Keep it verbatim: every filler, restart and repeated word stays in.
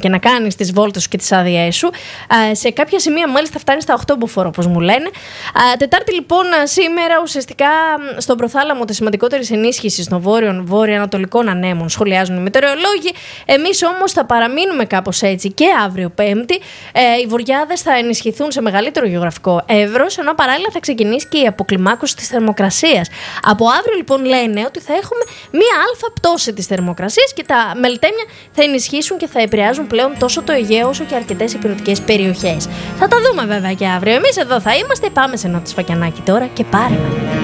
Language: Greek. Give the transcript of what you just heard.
και να κάνεις τις βόλτες σου και τις άδειές σου. Ε, σε κάποια σημεία μάλιστα φτάνει στα οκτώ μποφόρ, όπως μου λένε. Ε, Τετάρτη λοιπόν σήμερα ουσιαστικά στον προθάλαμο της σημαντικότερης ενίσχυσης των βόρειων βόρειο-ανατολικών ανέμων σχολιάζουν οι μετεωρολόγοι. Εμείς όμως θα παραμείνουμε κάπως έτσι και αύριο Πέμπτη. Ε, οι βοριάδες θα ενισχυθούν σε μεγαλύτερο γεωγραφικό εύρος, ενώ παράλληλα θα ξεκινήσει και η αποκλιμάκωση της θερμοκρασίας. Από αύριο λοιπόν λένε ότι θα έχουμε μία αλφα πτώση της θερμοκρασίας και τα μελτέμια θα ενισχύσουν και θα επηρεάζουν πλέον τόσο το Αιγαίο όσο και αρκετές ηπειρωτικές περιοχές. Θα τα δούμε βέβαια και αύριο. Εμείς εδώ θα είμαστε. Πάμε σε ένα Σφακιανάκι τώρα και πάρε με.